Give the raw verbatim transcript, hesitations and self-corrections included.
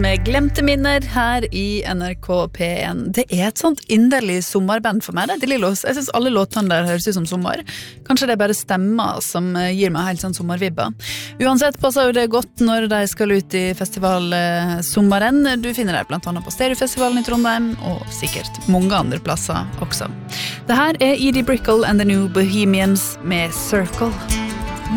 med Glemte minner her i N R K P en. Det er et sånt inderlig sommarband for meg, det er De Lillos. Jeg synes alle låtene der høres ut som sommer. Kanskje det er bare stemmer som gir meg helt sånn sommervibber. Uansett passer jo det godt når de skal ut i festivalsommeren. Du finner deg blant annet på Stereofestivalen i Trondheim, og sikkert mange andre plasser også. Det her er Edie Brickell and the New Bohemians med Circle.